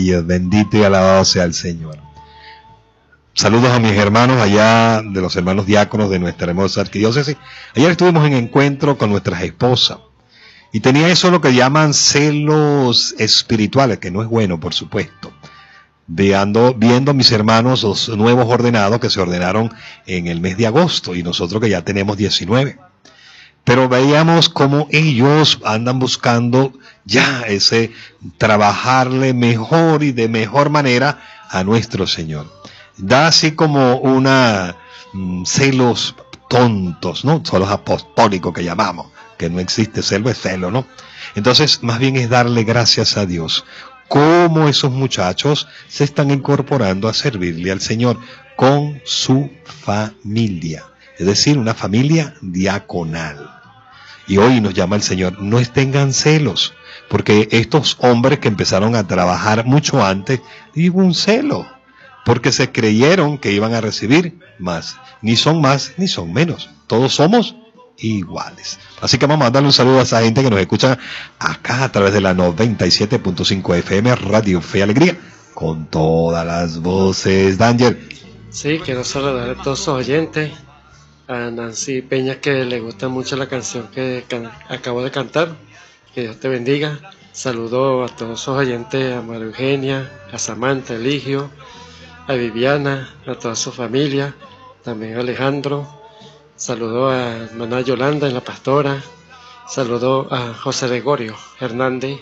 ellos. Bendito y alabado sea el Señor. Saludos a mis hermanos allá, de los hermanos diáconos de nuestra hermosa arquidiócesis. Ayer estuvimos en encuentro con nuestras esposas. Y tenía eso lo que llaman celos espirituales, que no es bueno, por supuesto. Viendo a mis hermanos, los nuevos ordenados que se ordenaron en el mes de agosto, y nosotros que ya tenemos 19. Pero veíamos cómo ellos andan buscando ya ese trabajarle mejor y de mejor manera a nuestro Señor. Da así como una celos tontos, ¿no? Son los apostólicos que llamamos, que no existe celo, es celo, ¿no? Entonces, más bien es darle gracias a Dios. Cómo esos muchachos se están incorporando a servirle al Señor con su familia, es decir, una familia diaconal. Y hoy nos llama el Señor, no tengan celos, porque estos hombres que empezaron a trabajar mucho antes, hubo un celo, porque se creyeron que iban a recibir más, ni son menos, todos somos iguales. Así que vamos a darle un saludo a esa gente que nos escucha acá a través de la 97.5 FM Radio Fe y Alegría, con todas las voces. Danger. Sí, quiero saludar a todos los oyentes, a Nancy Peña, que le gusta mucho la canción que acabo de cantar, que Dios te bendiga. Saludo a todos los oyentes, a María Eugenia, a Samantha, Eligio, a Viviana, a toda su familia, también a Alejandro. Saludo a hermana Yolanda en La Pastora. Saludo a José Gregorio Hernández.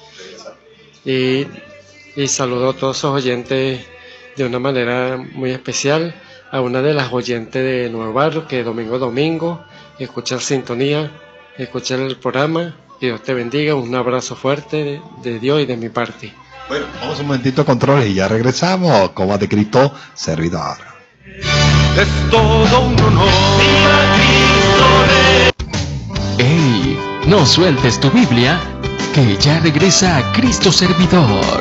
Y saludo a todos los oyentes de una manera muy especial. A una de las oyentes de Nuevo Barrio, que domingo a domingo escucha Sintonía, escucha el programa. Que Dios te bendiga. Un abrazo fuerte de Dios y de mi parte. Bueno, vamos un momentito a controles y ya regresamos. Como de Cristo, servidor. Es todo un honor. ¡Ey! No sueltes tu Biblia, que ya regresa a Cristo Servidor.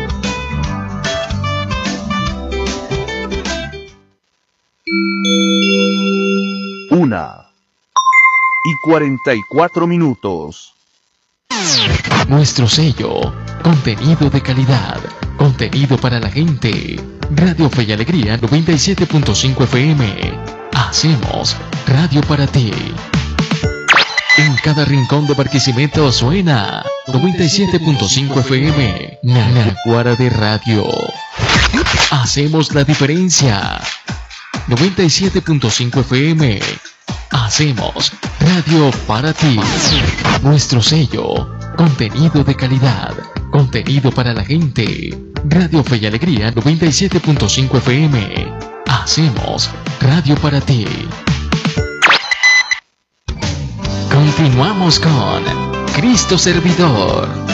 Una y 44 minutos. Nuestro sello, contenido de calidad, contenido para la gente. Radio Fe y Alegría 97.5 FM. Hacemos radio para ti. En cada rincón de Barquisimeto suena 97.5 FM. Nanaguara de Radio. Hacemos la diferencia. 97.5 FM. Hacemos radio para ti. Nuestro sello, contenido de calidad, contenido para la gente. Radio Fe y Alegría 97.5 FM. Hacemos radio para ti. Continuamos con Cristo Servidor.